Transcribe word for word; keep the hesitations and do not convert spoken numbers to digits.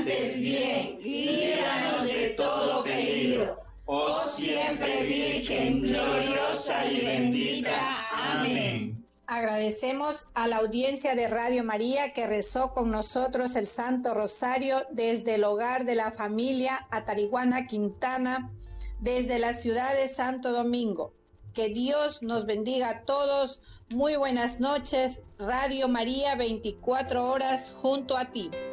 antes bien, líbranos de todo peligro. Oh siempre Virgen, gloriosa y bendita. Amén. Agradecemos a la audiencia de Radio María que rezó con nosotros el Santo Rosario desde el hogar de la familia Atariguana Quintana, desde la ciudad de Santo Domingo. Que Dios nos bendiga a todos. Muy buenas noches. Radio María, veinticuatro horas junto a ti.